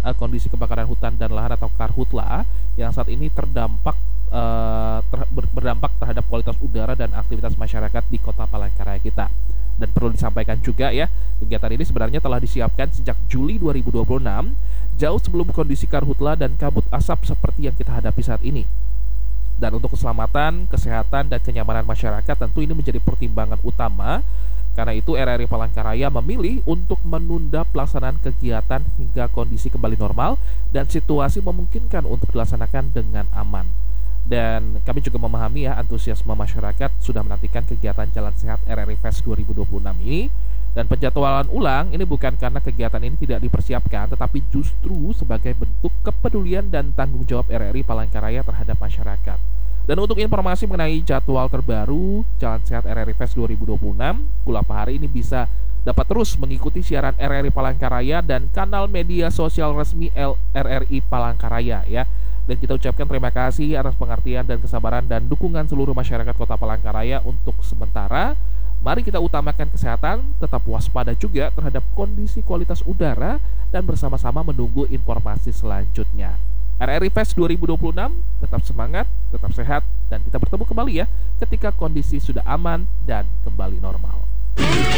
kondisi kebakaran hutan dan lahan atau karhutla yang saat ini berdampak terhadap kualitas udara dan aktivitas masyarakat di Kota Palangkaraya kita. Dan perlu disampaikan juga ya, kegiatan ini sebenarnya telah disiapkan sejak Juli 2026, jauh sebelum kondisi karhutla dan kabut asap seperti yang kita hadapi saat ini. Dan untuk keselamatan, kesehatan, dan kenyamanan masyarakat tentu ini menjadi pertimbangan utama. Karena itu RRI Palangkaraya memilih untuk menunda pelaksanaan kegiatan hingga kondisi kembali normal dan situasi memungkinkan untuk dilaksanakan dengan aman. Dan kami juga memahami ya antusiasme masyarakat sudah menantikan kegiatan Jalan Sehat RRI Fest 2026 ini. Dan penjadwalan ulang ini bukan karena kegiatan ini tidak dipersiapkan, tetapi justru sebagai bentuk kepedulian dan tanggung jawab RRI Palangkaraya terhadap masyarakat. Dan untuk informasi mengenai jadwal terbaru Jalan Sehat RRI Fest 2026, Kulapa hari ini bisa dapat terus mengikuti siaran RRI Palangkaraya dan kanal media sosial resmi RRI Palangkaraya ya. Dan kita ucapkan terima kasih atas pengertian dan kesabaran dan dukungan seluruh masyarakat Kota Palangkaraya untuk sementara. Mari kita utamakan kesehatan, tetap waspada juga terhadap kondisi kualitas udara dan bersama-sama menunggu informasi selanjutnya. RRI Fest 2026, tetap semangat, tetap sehat, dan kita bertemu kembali ya ketika kondisi sudah aman dan kembali normal.